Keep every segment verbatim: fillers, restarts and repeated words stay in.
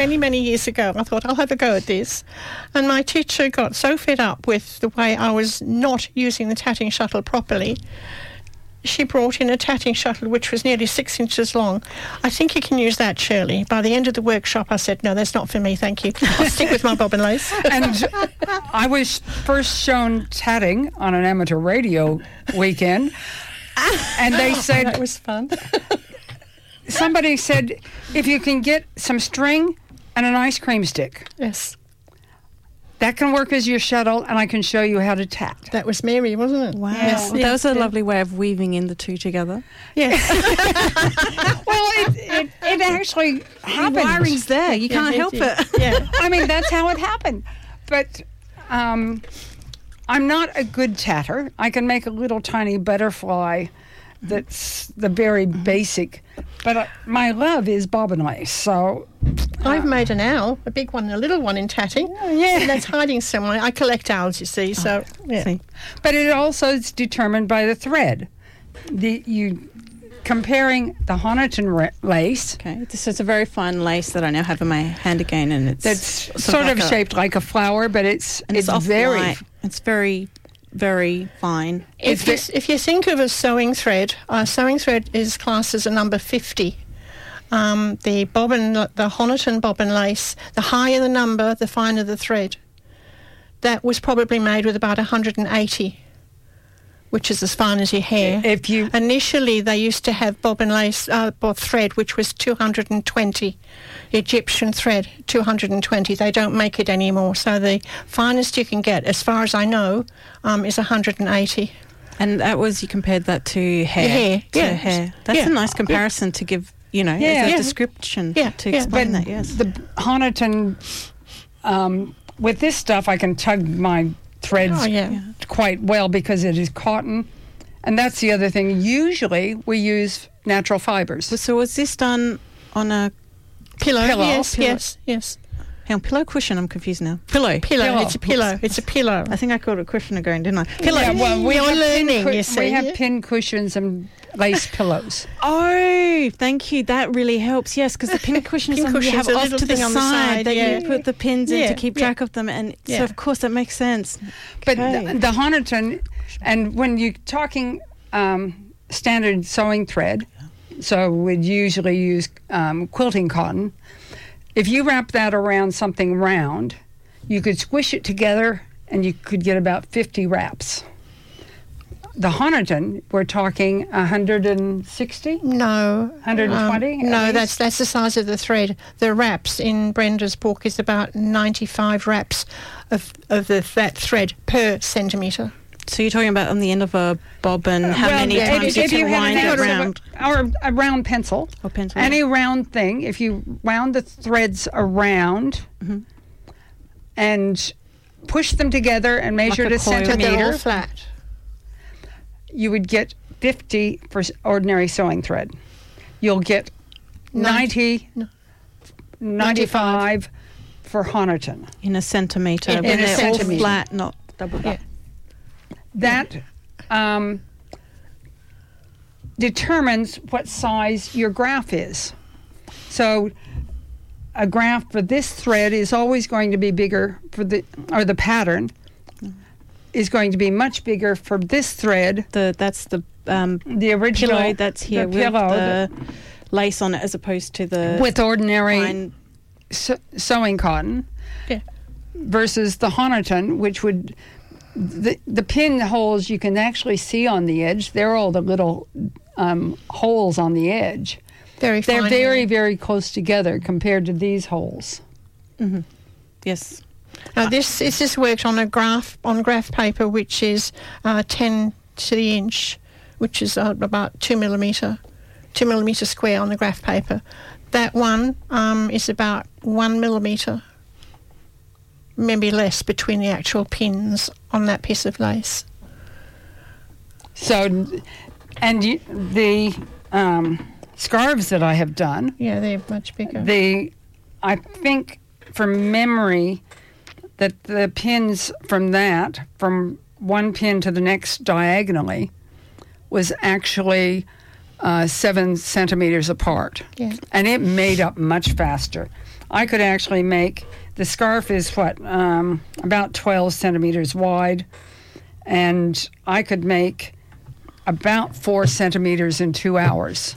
Many, many years ago, I thought, I'll have a go at this. And my teacher got so fed up with the way I was not using the tatting shuttle properly, she brought in a tatting shuttle which was nearly six inches long. I think you can use that, Shirley. By the end of the workshop, I said, no, that's not for me, thank you. I'll stick with my bob and lace. And I was first shown tatting on an amateur radio weekend, and they said... That was fun. Somebody said, if you can get some string and an ice cream stick. Yes. That can work as your shuttle, and I can show you how to tat. That was Mary, wasn't it? Wow. Yes. Well, Yeah, that was a yeah. lovely way of weaving in the two together. Yes. Well, it, it, it actually happened. The wiring's there. You can't Yeah, help yeah. it. Yeah. I mean, that's how it happened. But um, I'm not a good tatter. I can make a little tiny butterfly that's the very basic. But uh, my love is bob and lace, so... I've made an owl, a big one and a little one in tatting. yeah. And that's hiding somewhere. I collect owls, you see, so... Yeah. See. But it also is determined by the thread. The you comparing the Honiton ra- lace Okay, this is a very fine lace that I now have in my hand again, and it's that's sort sort of like a- shaped like a flower, but it's and it's, it's off very white. It's very, very fine. If you, if you think of a sewing thread, a sewing thread is classed as a number fifty. Um, the bobbin, the Honiton bobbin lace, the higher the number, the finer the thread. That was probably made with about one hundred eighty, which is as fine as your hair. If you Initially, they used to have bobbin lace uh, or thread, which was two hundred twenty. Egyptian thread, two hundred twenty. They don't make it anymore. So the finest you can get, as far as I know, um, is one hundred eighty. And that was, you compared that to hair. Your hair, to yeah. hair. That's Yeah. a nice comparison to give, you know, Yeah. as a Yeah. description Yeah, to yeah. explain but that, yes. the Honiton um, with this stuff, I can tug my threads Oh, yeah. Yeah. quite well because it is cotton, and that's the other thing. Usually, we use natural fibers. So was this done on a Pillow, Pillow. yes, Pillow. yes, yes. hang on, pillow cushion? I'm confused now. Pillow. Pillow, Pillow. it's a pillow, it's a pillow. I think I called it cushion again, didn't I? Pillow. Yeah, well, we You're have pin learning, cu- you see. We have pin cushions and lace pillows. Oh, thank you. That really helps. Yes, because the pin cushion is Pin something you cushion's have a off little to the thing on the side, side, that yeah. you put the pins in Yeah, to keep yeah. track of them. And Yeah. so, of course, that makes sense. But Okay. the, the Honiton, and when you're talking um, standard sewing thread, so we'd usually use um, quilting cotton. If you wrap that around something round, you could squish it together and you could get about fifty wraps. The Honiton, we're talking one hundred sixty? No. one hundred twenty? Um, no, that's that's the size of the thread. The wraps in Brenda's book is about ninety-five wraps of, of the, that thread per centimetre. So you're talking about on the end of a bobbin, how Well, many if- times if you you can had wind an it outer- round? Or a round pencil. Or pencil. Any round thing, if you wound the threads around Mhm. and push them together and measured a a, coil. But they're all centimeter, flat. you would get fifty for s- ordinary sewing thread. You'll get ninety, No. ninety-five for Honiton. In a centimetre. In- when in a they're centimetre. all flat, not double Yeah. up. That um, determines what size your graph is. So a graph for this thread is always going to be bigger for the, or the pattern is going to be much bigger for this thread, The, that's the um, the original pillow that's here the with pillow the lace on it as opposed to the with ordinary fine. se- sewing cotton Yeah. versus the Honiton, which would the the pin holes you can actually see on the edge. They're all the little um, holes on the edge. Very They're fine. very, very close together compared to these holes. Mhm. Yes. Now this this is worked on a graph on graph paper, which is uh, ten to the inch, which is uh, about two millimetre, two millimetre square on the graph paper. That one um, is about one millimetre, maybe less, between the actual pins on that piece of lace. So, and you, the um, scarves that I have done, Yeah, they're much bigger. the I think from memory that the pins from that, from one pin to the next diagonally, was actually uh, seven centimeters apart. Yeah. And it made up much faster. I could actually make, the scarf is what, um, about twelve centimeters wide, and I could make about four centimeters in two hours.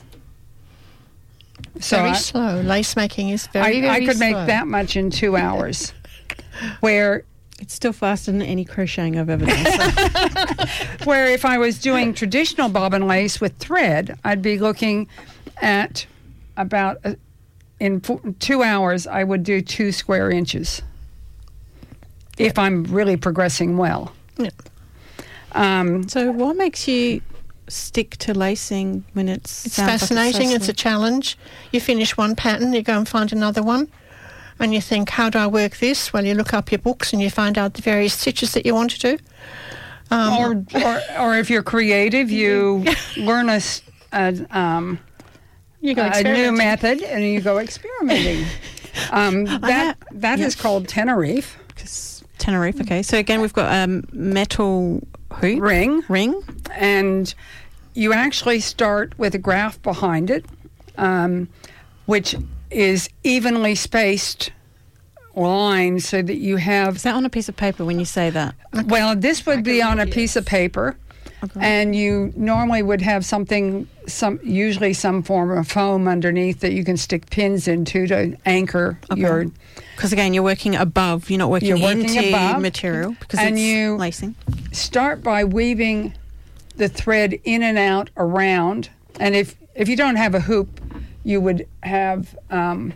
So very I, slow. Lace making is very, I, very I could slow. make that much in two hours, where It's still faster than any crocheting I've ever done. So. where if I was doing traditional bobbin lace with thread, I'd be looking at about, uh, in four, two hours, I would do two square inches. If I'm really progressing well. Yeah. Um, So what makes you stick to lacing when it's It's sounds like fascinating. so It's a slow? challenge. You finish one pattern, you go and find another one, and you think, how do I work this? Well, you look up your books and you find out the various stitches that you want to do. Um, or, or, or if you're creative, you learn a, s- a, um, you go a new experimenting. method and you go experimenting. um, that that is called Tenerife. Tenerife, okay. So again, we've got a um, metal hoop. Ring. Ring. And you actually start with a graph behind it, um, which is evenly spaced lines so that you have. Is that on a piece of paper when you say that? Well, this would I be can on a read it. piece of paper, Okay. and you normally would have something, some usually some form of foam underneath that you can stick pins into to anchor Okay. your. Because again, you're working above. You're not working, You're working into above, material because and it's you- lacing. Start by weaving the thread in and out around, and if if you don't have a hoop, you would have um,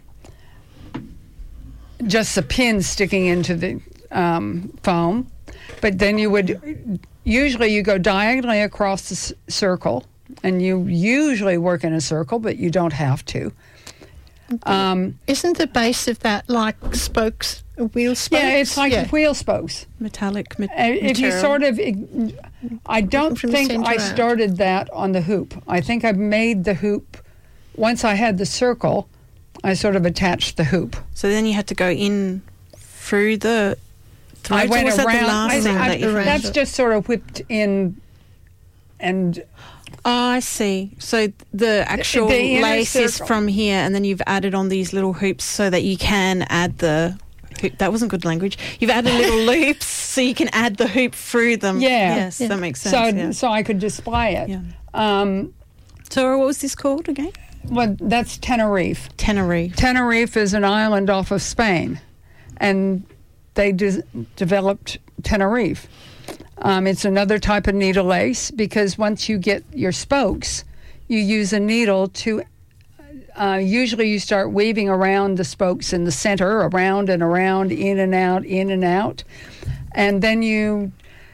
just the pins sticking into the um, foam, but then you would usually you go diagonally across the s- circle, and you usually work in a circle, but you don't have to. Um, Isn't the base of that like spokes, wheel spokes? yeah, it's like Yeah. wheel spokes. Metallic ma- Uh, If you material. sort of, I don't From the think centre I out. started that on the hoop. I think I made the hoop, once I had the circle, I sort of attached the hoop. So then you had to go in through the threads. I or went was that around. the last I- thing I- that you around that's it. just sort of whipped in, and Oh, I see. So the actual the inner lace is circle. from here, and then you've added on these little hoops so that you can add the hoop. That wasn't good language. You've added little loops so you can add the hoop through them. Yeah. Yes, Yeah. that makes sense. so yeah. so I could display it. Yeah. Um, So what was this called again? well, that's Tenerife. Tenerife. Tenerife is an island off of Spain, and they de- developed Tenerife. Um, it's another type of needle lace because once you get your spokes, you use a needle to. Uh, usually, you start weaving around the spokes in the center, around and around, in and out, in and out, and then you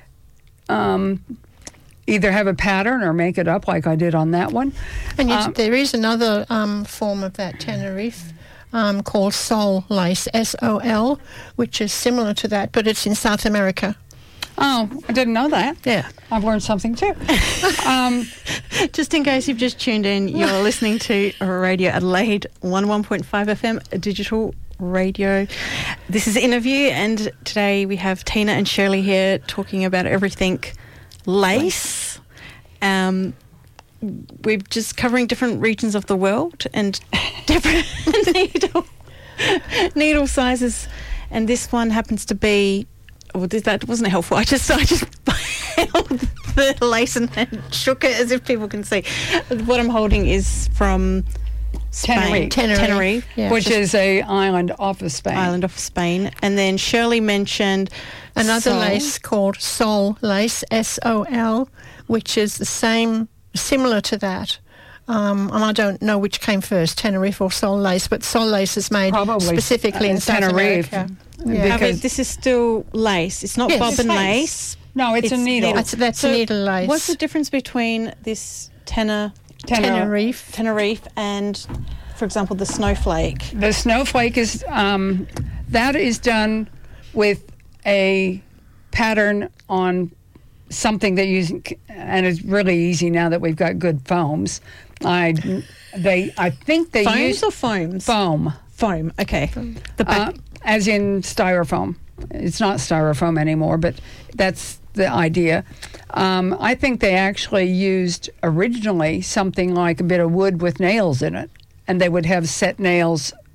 um, either have a pattern or make it up, like I did on that one. And you, Um, there is another um, form of that Tenerife um, called sol lace, S O L, which is similar to that, but it's in South America. Oh, I didn't know that. Yeah. I've learned something too. um, Just in case you've just tuned in, you're listening to Radio Adelaide one oh one point five F M digital radio. This is Interview, and today we have Tina and Shirley here talking about everything lace. Um, we're just covering different regions of the world and different needle needle sizes, and this one happens to be. Well, this, that wasn't helpful. I just, I just held the lace and, and shook it as if people can see. What I'm holding is from Spain, Tenerife. Tenerife, Tenerife, yeah. which is a island off of Spain. island of Spain. And then Shirley mentioned Another sol. lace called sol lace, S O L, which is the same, similar to that. Um, and I don't know which came first, Tenerife or sol lace, but sol lace is made Probably, specifically uh, in South Tenerife. America. However, because- this is still lace. It's not Yes. bobbin It's lace. lace. No, it's, a needle. That's, that's So needle lace. What's the difference between this tenor, Tenerife? Tenerife and, for example, the snowflake? The snowflake is um, that is done with a pattern on something that you and it's really easy now that we've got good foams. I they I think they Foams use or foams? foam, Foam. Okay. The back. uh, as in styrofoam. It's not styrofoam anymore, but that's the idea. Um, I think they actually used originally something like a bit of wood with nails in it, and they would have set nails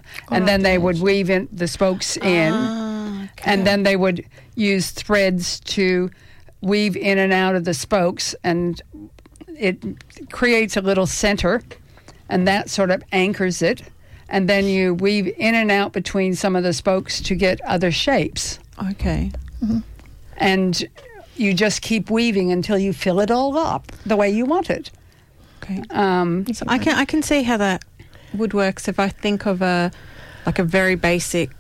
and Oh, then they would yes. weave in the spokes in, Ah, okay. and then they would use threads to weave in and out of the spokes, and it creates a little center, and that sort of anchors it, and then you weave in and out between some of the spokes to get other shapes, Okay. and you just keep weaving until you fill it all up the way you want it. Okay. Um, So I can I can see how that would work. So if I think of a like a very basic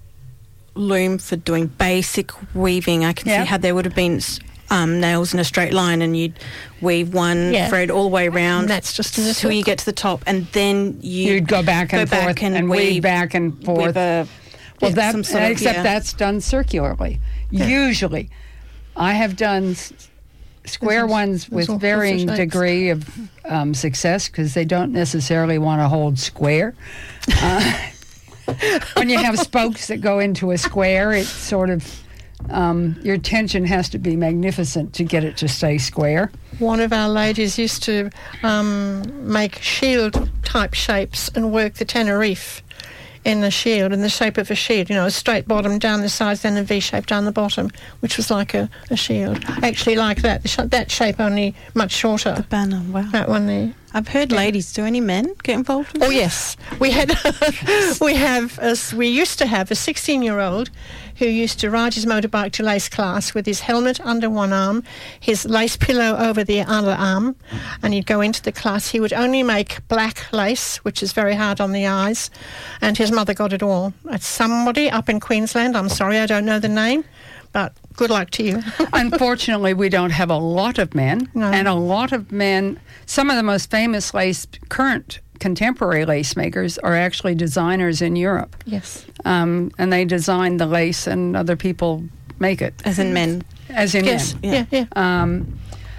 loom for doing basic weaving, I can Yeah. see how there would have been s- um, nails in a straight line, and you'd weave one Yeah. thread all the way around. And that's just in a until you circle. get to the top, and then you You'd go back and go forth back and and weave weave back and forth. with a Well, yeah, that some sort of- except yeah. that's done circularly. Usually, I have done s- square There's- ones there's with all sorts of varying shapes. degree of um, success because they don't necessarily want to hold square. Uh, when you have spokes that go into a square, it's sort of um, your tension has to be magnificent to get it to stay square. One of our ladies used to um, make shield type shapes and work the Tenerife in the shield, in the shape of a shield, you know, a straight bottom down the sides, then a V shape down the bottom, which was like a, a shield. Actually, like that, the sh- that shape only much shorter. banner. Wow. That one there. I've heard ladies. Do any men get involved with Oh this? yes, we had, we have, a, we used to have a sixteen-year-old who used to ride his motorbike to lace class with his helmet under one arm, his lace pillow over the other arm, and he'd go into the class. He would only make black lace, which is very hard on the eyes, and his mother got it all. It's somebody up in Queensland. I'm sorry, I don't know the name, but good luck to you. Unfortunately, we don't have a lot of men, No. and a lot of men. Some of the most famous lace, current contemporary lace makers are actually designers in Europe, Yes. um, and they design the lace, and other people make it, As in men. as in Yes. men. Yeah. Yeah. Um,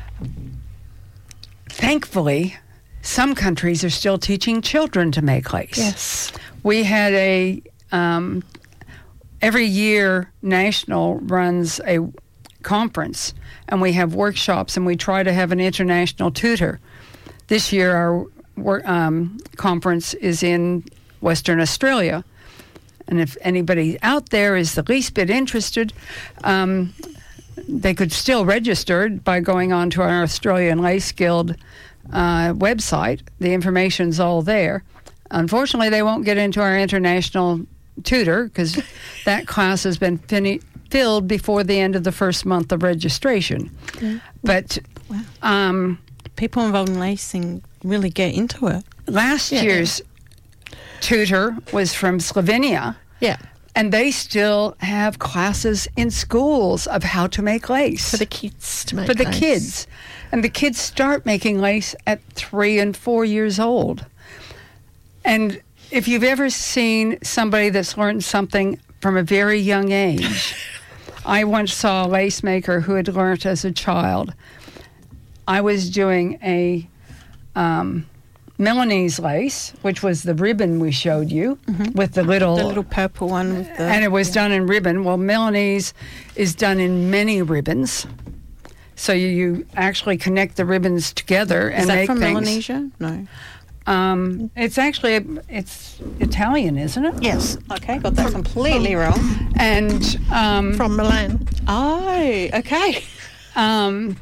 thankfully, some countries are still teaching children to make lace. Yes. We had a um, every year National runs a conference, and we have workshops, and we try to have an international tutor. This year our wor- um, conference is in Western Australia, and if anybody out there is the least bit interested, um, they could still register by going on to our Australian Lace Guild uh, website. The information's all there. Unfortunately, they won't get into our international tutor because that class has been fin- filled before the end of the first month of registration. Yeah. But Wow. um, People involved in lacing really get into it. last Yeah. year's tutor was from Slovenia, Yeah. and they still have classes in schools of how to make lace. For the kids to make for the lace. kids. And the kids start making lace at three and four years old. And if you've ever seen somebody that's learned something from a very young age, I once saw a lace maker who had learned as a child. I was doing a um, Milanese lace, which was the ribbon we showed you with the little... The little purple one with the... and it was done in ribbon. Well, Milanese is done in many ribbons. So you, you actually connect the ribbons together and Is that make from things. Melanesia? No. Um, it's actually it's Italian, isn't it? Yes. Okay, got that completely wrong. And um, From Milan. Oh, okay. um,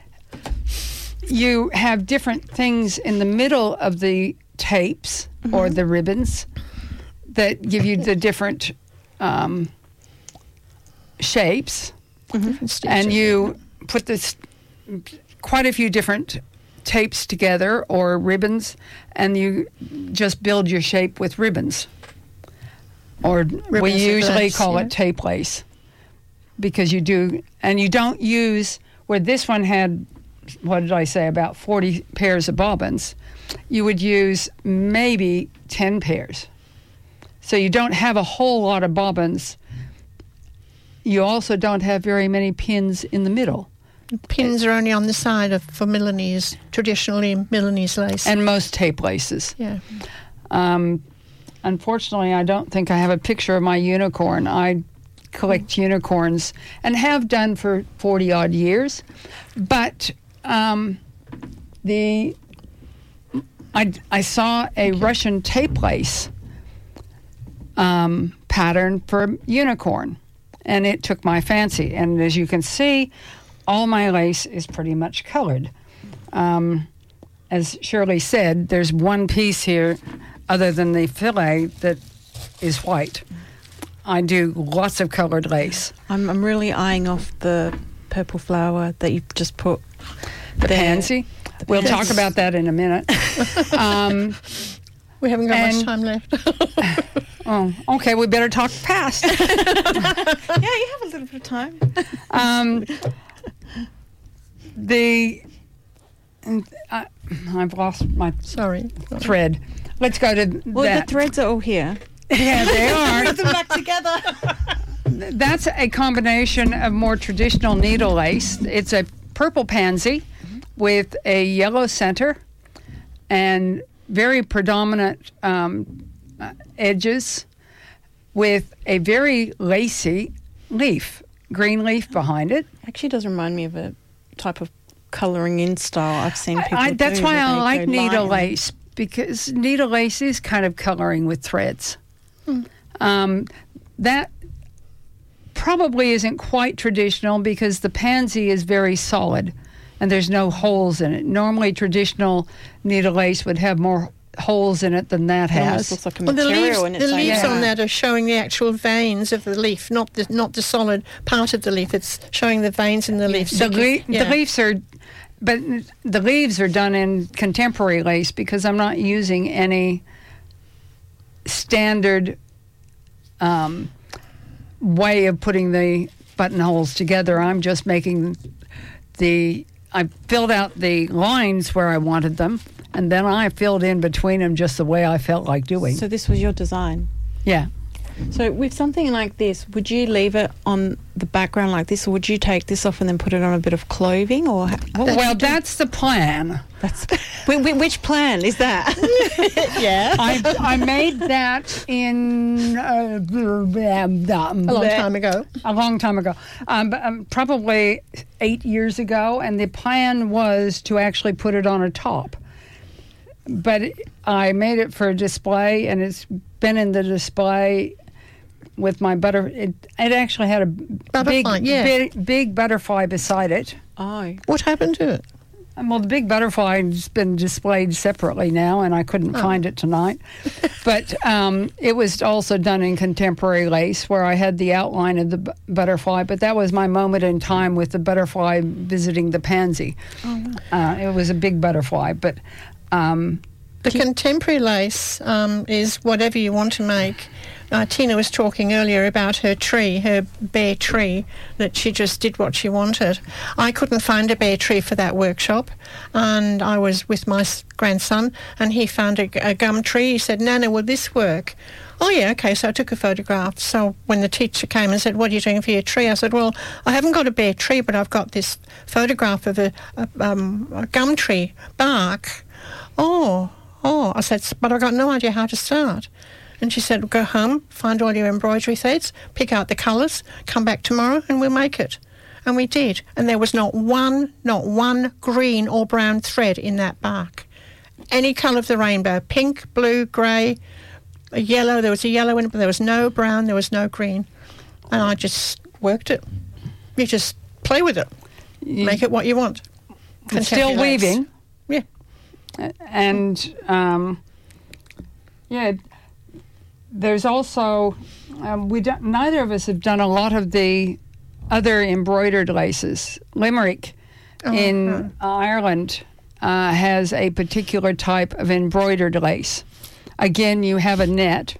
you have different things in the middle of the tapes or the ribbons that give you the different um, shapes. Different stitches. And you put this quite a few different tapes together or ribbons, and you just build your shape with ribbons. Or we Ribbons of usually lace, call yeah. it tape lace, because you do, and you don't use, where this one had, what did I say, about forty pairs of bobbins, you would use maybe ten pairs. So you don't have a whole lot of bobbins. You also don't have very many pins in the middle. Pins are only on the side of for Milanese, traditionally Milanese lace. And most tape laces. yeah. Um, unfortunately, I don't think I have a picture of my unicorn. I collect unicorns and have done for forty odd years. But um, the I, I saw a Russian tape lace um, pattern for unicorn, and it took my fancy. And as you can see, all my lace is pretty much colored. Um, as Shirley said, there's one piece here other than the fillet that is white. I do lots of colored lace. I'm, I'm really eyeing off the purple flower that you've just put. The there. pansy. The We'll pansy. talk about that in a minute. um, We haven't got And- much time left. oh, okay. We better talk fast. Yeah, you have a little bit of time. um, the uh, I've lost my Sorry. thread. Let's go to Well, that. the threads are all here. Yeah, they are. Put them back together. That's a combination of more traditional needle lace. It's a purple pansy with a yellow center and very predominant um, uh, edges with a very lacy leaf, green leaf behind it. Actually does remind me of a type of colouring in style I've seen people I, do. that's why where I they like go needle light and- lace, because needle lace is kind of coloring with threads. Um, that probably isn't quite traditional because the pansy is very solid and there's no holes in it. Normally traditional needle lace would have more holes in it than that It almost has. looks like a Well, the material leaves, in its the own leaves Yeah. on right. that are showing the actual veins of the leaf, not the not the solid part of the leaf. It's showing the veins in the leaf. So The, you le- can- yeah. the leaves are, but the leaves are done in contemporary lace because I'm not using any standard um, way of putting the buttonholes together. I'm just making the, I filled out the lines where I wanted them, and then I filled in between them just the way I felt like doing. So this was your design. Yeah. So with something like this, would you leave it on the background like this, or would you take this off and then put it on a bit of clothing, or ha- what would Well, you do? that's the plan. That's whi- whi- which plan is that? yeah, I, I made that in uh, a long time ago. a long time ago, um, but, um, probably eight years ago, and the plan was to actually put it on a top. But it- I made it for a display, and it's been in the display with my butter. It, it actually had a Butterfly, big, yeah. big, big butterfly beside it. Oh, What happened to it? Um, Well, the big butterfly has been displayed separately now, and I couldn't Oh. find it tonight. But um, it was also done in contemporary lace, where I had the outline of the bu- butterfly. But that was my moment in time with the butterfly visiting the pansy. Oh, Uh, it was a big butterfly, but um, The contemporary lace um, is whatever you want to make. Uh, Tina was talking earlier about her tree, her bare tree, that she just did what she wanted. I couldn't find a bare tree for that workshop, and I was with my s- grandson, and he found a, a gum tree. He said, Nana, will this work? Oh, yeah, okay, so I took a photograph. So when the teacher came and said, what are you doing for your tree? I said, well, I haven't got a bare tree, but I've got this photograph of a, a, um, a gum tree bark. Oh, oh, I said, but I've got no idea how to start. And she said, go home, find all your embroidery threads, pick out the colours, come back tomorrow and we'll make it. And we did. And there was not one, not one green or brown thread in that bark. Any colour of the rainbow, pink, blue, grey, a yellow, there was a yellow in it, but there was no brown, there was no green. And I just worked it. You just play with it. you- Make it what you want. it's still Contemporary lace. weaving. Yeah. And um, yeah, there's also um, we don't, neither of us have done a lot of the other embroidered laces. Limerick Oh, in right. Ireland uh, has a particular type of embroidered lace. Again, you have a net.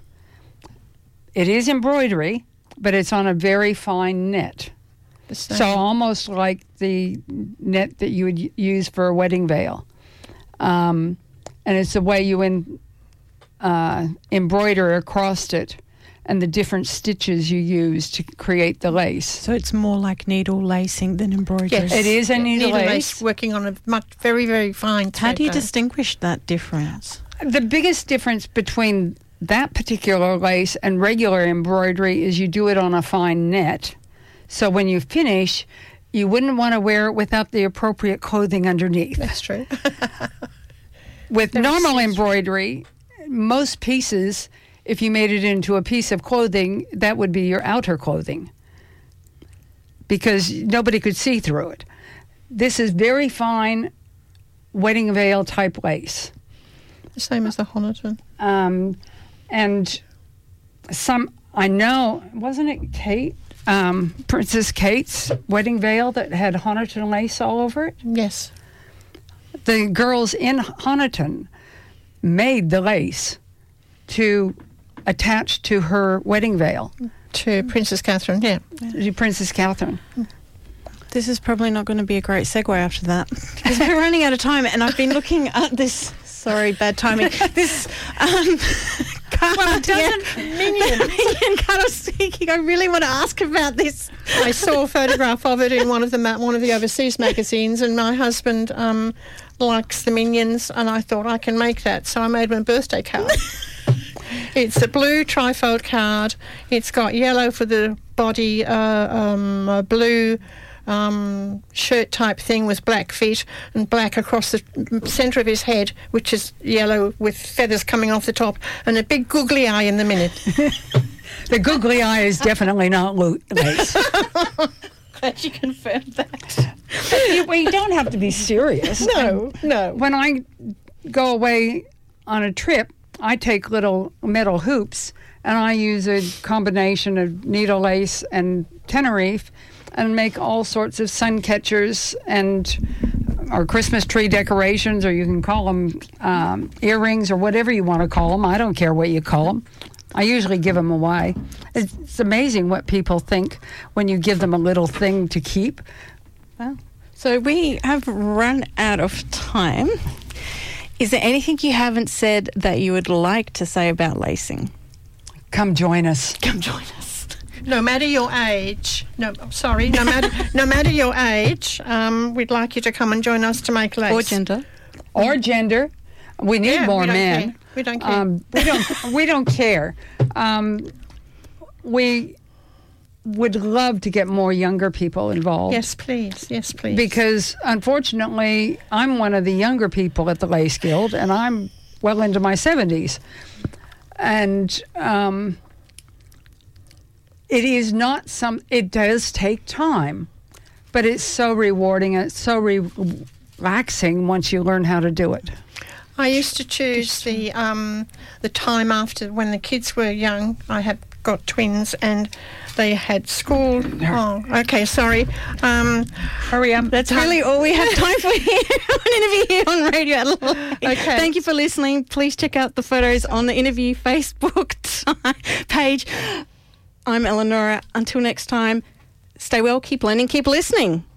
It is embroidery, but it's on a very fine net. The same. So almost like the net that you would y- use for a wedding veil. Um, and it's the way you in, uh, embroider across it and the different stitches you use to create the lace. so it's more like needle lacing than embroidery. Yes. It is a needle lace. working on a much, very, very fine thread. How do you though. distinguish that difference? The biggest difference between that particular lace and regular embroidery is you do it on a fine net. So when you finish, you wouldn't want to wear it without the appropriate clothing underneath. That's true. With There's normal such- embroidery, most pieces, if you made it into a piece of clothing, that would be your outer clothing because nobody could see through it. This is very fine wedding veil type lace. The same as the Honiton. Um, and some, I know, wasn't it Kate, um, Princess Kate's wedding veil that had Honiton lace all over it? Yes. The girls in Honiton made the lace to attach to her wedding veil. To Princess Catherine, yeah. To Princess Catherine. This is probably not going to be a great segue after that because we're running out of time, and I've been looking at this. Sorry, bad timing. This um, card, well, it doesn't yeah, minion. minion card. I was thinking, I really want to ask about this. I saw a photograph of it in one of the ma- one of the overseas magazines, and my husband um, likes the Minions, and I thought I can make that, so I made him a birthday card. It's a blue trifold card. It's got yellow for the body, uh, um, a blue um, shirt type thing with black feet and black across the centre of his head, which is yellow with feathers coming off the top, and a big googly eye in the minute. The googly eye is definitely not lo- lace. Glad you confirmed that. But you, well, you don't have to be serious. No, no. When I go away on a trip, I take little metal hoops and I use a combination of needle lace and Tenerife and make all sorts of sun catchers and or Christmas tree decorations, or you can call them um, earrings or whatever you want to call them. I don't care what you call them. I usually give them away. It's, it's amazing what people think when you give them a little thing to keep. Well, so we have run out of time. Is there anything you haven't said that you would like to say about lacing? Come join us. Come join us. No matter your age, no, sorry, no matter no matter your age, um, we'd like you to come and join us to make lace. Or gender. Or gender. We need Yeah, more we don't men. care. We don't care. Um, we don't. We don't care. Um, we would love to get more younger people involved. Yes, please. Yes, please. Because unfortunately, I'm one of the younger people at the Lace Guild, and I'm well into my seventies, and um, it is not some. It does take time, but it's so rewarding and it's so re- relaxing once you learn how to do it. I used to choose the um, the time after when the kids were young. I had got twins and they had school. Oh, okay, sorry. Um, Hurry up. That's really all we have time for here on Interview here on Radio Adelaide. Okay. Thank you for listening. Please check out the photos on the Interview Facebook page. I'm Eleonora. Until next time, stay well, keep learning, keep listening.